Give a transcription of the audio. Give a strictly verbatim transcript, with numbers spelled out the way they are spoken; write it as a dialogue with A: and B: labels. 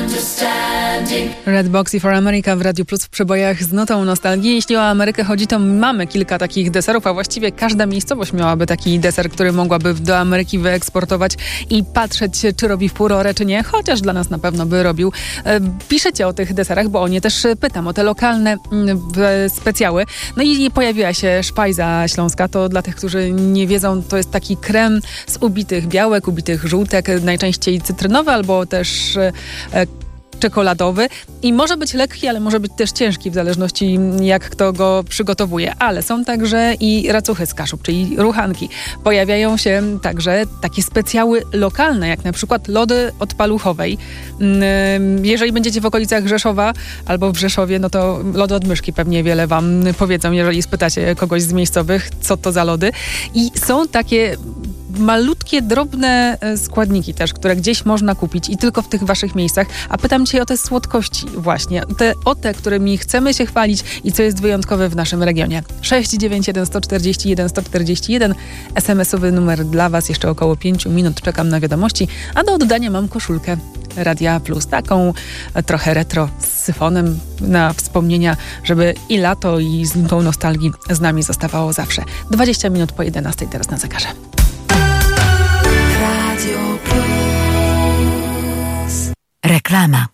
A: Red Boxy for America w Radiu Plus w przebojach z notą nostalgii. Jeśli o Amerykę chodzi, to mamy kilka takich deserów, a właściwie każda miejscowość miałaby taki deser, który mogłaby do Ameryki wyeksportować i patrzeć, czy robi furorę, czy nie, chociaż dla nas na pewno by robił. Piszecie o tych deserach, bo o nie też pytam, o te lokalne specjały. No i pojawiła się szpajza śląska. To dla tych, którzy nie wiedzą, to jest taki krem z ubitych białek, ubitych żółtek, najczęściej cytrynowy albo też czekoladowy i może być lekki, ale może być też ciężki, w zależności jak kto go przygotowuje. Ale są także i racuchy z Kaszub, czyli ruchanki. Pojawiają się także takie specjały lokalne, jak na przykład lody od Paluchowej. Jeżeli będziecie w okolicach Rzeszowa albo w Rzeszowie, no to lody od Myszki pewnie wiele wam powiedzą, jeżeli spytacie kogoś z miejscowych, co to za lody. I są takie malutkie, drobne składniki też, które gdzieś można kupić i tylko w tych waszych miejscach. A pytam cię o te słodkości właśnie, te, o te, którymi chcemy się chwalić i co jest wyjątkowe w naszym regionie. sześć dziewięć jeden sto czterdzieści jeden sto czterdzieści jeden es em esowy numer dla was. Jeszcze około pięciu minut czekam na wiadomości, a do oddania mam koszulkę Radia Plus, taką trochę retro z syfonem na wspomnienia, żeby i lato, i z nutą nostalgii z nami zostawało zawsze. dwadzieścia minut po jedenastej teraz na zegarze.
B: Reklama.